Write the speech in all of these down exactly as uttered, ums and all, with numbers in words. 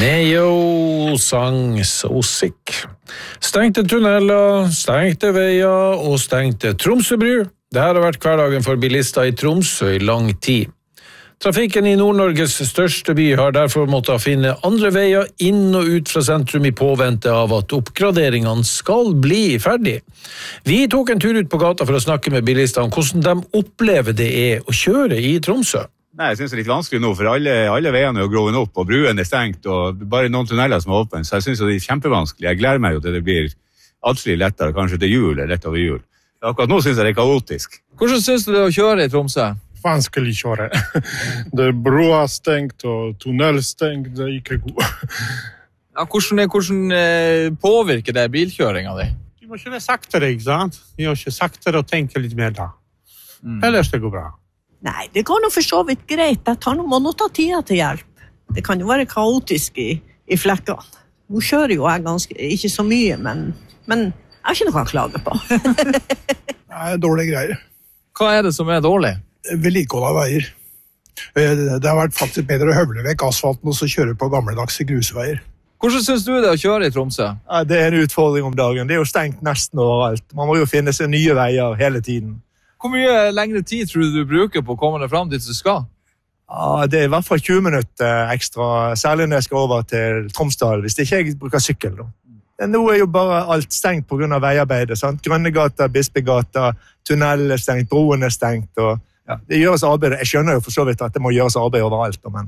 Neo sang So Sick. Stengte tunneler, stengte veier og stengte Tromsøbru. Dette har vært hverdagen for bilister i Tromsø i lang tid. Trafikken i Nord-Norges største by har derfor måttet finne andre veier inn og ut fra sentrum i påvente av at oppgraderingene skal bli ferdig. Vi tok en tur ut på gata for å snakke med bilister om hvordan de opplever det er å kjøre i Tromsø. Nei, jeg synes det er litt vanskelig nå, for alle, alle veiene er groen opp, og bruen er stengt, og bare noen tunneler som er åpne, så jeg synes det er kjempevanskelig. Jeg gleder meg jo til det blir atskillig lettere, kanskje til jul, eller rett over jul. Akkurat nå synes jeg det er kaotisk. Hvordan synes du det er å kjøre i Tromsø? Vanskelig kjøre. Det er broa stengt, og tunnel stengt, det er ikke god. Ja, hvordan, hvordan påvirker det bilkjøringen din? Du må kjøre saktere, ikke sant? Du må kjøre saktere og tenke litt mer da. Mm. Ellers det går bra. Nei, det går nå for så vidt greit. Jeg tar noe, må nå ta tida til hjelp. Det kan jo være kaotisk i, i flekkene. Nå kjører jo jeg ganske, ikke så mye, men, men jeg har ikke noe å klage på. Nei, dårlige greier. Hva er det som er dårlig? Vedlikehold av veier. Det har vært faktisk bedre å høvle vekk asfalten og så kjøre på gamledagse grusveier. Hvordan synes du det å kjøre i Tromsø? Ja, det er en utfordring om dagen. Det er jo stengt nesten overalt. Man må jo finne seg nye veier hele tiden. Hvor mye lengre tid tror du du bruker på å komme deg frem dit du skal? Ja, det er i hvert fall tjue minutter ekstra, særlig når jeg skal over til Tromsdal, hvis ikke jeg bruker sykkel. Da. Nå er jo bare alt stengt på grunn av veiarbeidet. Sant? Grønnegata, Bispegata, tunnel er stengt, broen er stengt. Og, ja, det gjøres arbeid. Jeg skjønner jo for så vidt at det må gjøres arbeid overalt. Men,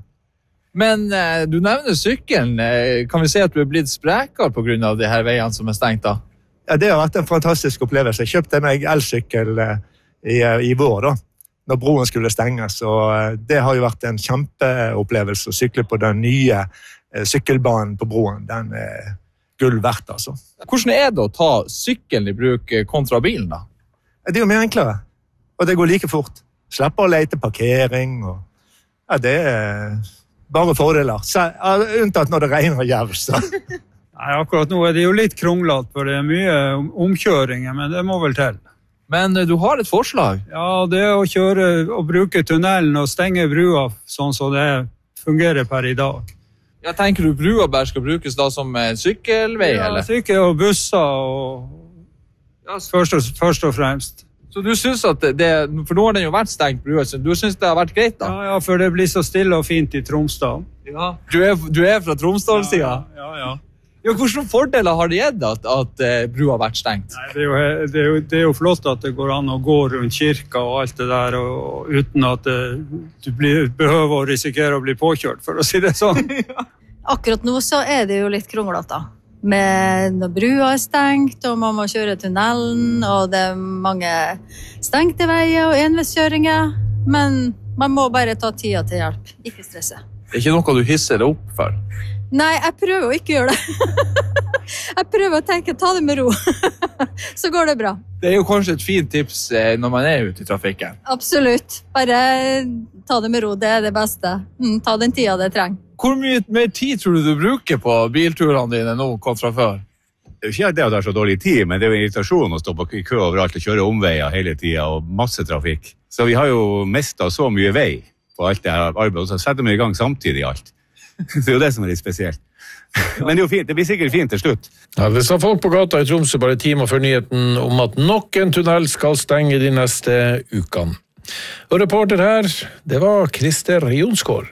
men eh, du nevner sykkelen. Kan vi si at du er blitt sprekere på grunn av de her veiene som er stengt da? Ja, det har vært en fantastisk opplevelse. Jeg kjøpte meg elsykkel eh, I, i vår da, når broen skulle stenges, og det har jo vært en kjempeopplevelse å sykle på den nye eh, sykkelbanen på broen. Den er gull verdt, altså. Hvordan er det å ta sykkelen i bruk kontra bilen da? Det er jo mer enklere, og det går like fort. Slipper å lete parkering, og ja, det er bare fordeler. Så, ja, unntatt når det regner jævst. Nei, akkurat nå er det jo litt kronglet, for det er mye omkjøringer, men det må vel til. Men du har et forslag? Ja, det er å kjøre og bruke tunnelen og stenge brua sånn som det fungerer per i dag. Jeg tenker du brua bare skal brukes da som en sykkelvei, ja, eller? Ja, sykkel og busser og ja, først, og, først og fremst. Så du synes at det, for nå har den jo vært stengt brua, så du synes det har vært greit da? Ja, ja, for det blir så stille og fint i Tromsdal. Ja. Du er, du er fra Tromsdal-siden? Ja, ja, ja. Ja, hvilke fordeler har det gitt at, at uh, brua har vært stengt? Nei, det, er jo, det, er jo, det er jo flott at det går an å gå rundt kirka og alt det der, og, og uten at uh, du blir, behøver å risikere å bli påkjørt, for å si det sånn. Ja. Akkurat nå så er det jo litt kronglete. Men når brua er stengt, og man må kjøre tunnelen, og det er mange stengte veier og enveiskjøringer, men man må bare ta tida til hjelp, ikke stresse. Det er ikke noe du hisser deg opp for? Nei, jeg prøver å ikke gjøre det. Jeg prøver å tenke, ta det med ro. Så går det bra. Det er jo kanskje et fint tips når man er ute i trafikken. Absolutt. Bare ta det med ro, det er det beste. Mm, ta den tida det trenger. Hvor mye mer tid tror du du bruker på bilturene dine nå kontra før? Det er jo ikke det at det er så dårlig tid, men det er jo irritasjon å stå på kø overalt og kjøre omveier hele tiden og masse trafikk. Så vi har jo mistet så mye vei på alt det her arbeidet, og så setter vi i gang samtidig alt. Det er jo det som er litt spesielt. Men det er jo fint, det blir sikkert fint til slutt. Ja, det sa folk på gata i Tromsø bare timer før nyheten om at nok en tunnel skal stenge de neste ukene. Og reporter her, det var Christer Jonsgaard.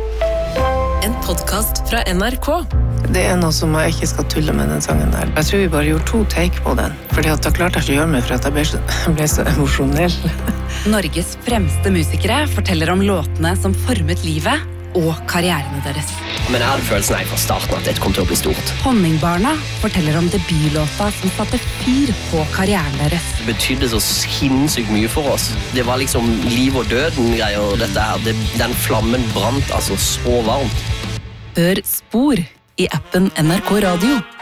En podcast fra N R K. Det er noe som jeg ikke skal tulle med den sangen der. Jeg tror vi bare gjorde to take på den, fordi at da klarte jeg ikke å gjøre meg for at jeg ble så, ble så emosjonell. Norges fremste musikere forteller om låtene som formet livet og karrierene deres. Men jeg hadde følelsen fra starten at dette kom til å bli stort. Honningbarna forteller om debutlåta som satte fyr på karrieren deres. Det betydde så sinnssykt mye for oss. Det var liksom liv og døden greier, dette her. Det, den flammen brant altså så varmt. Hør Spor i appen N R K Radio.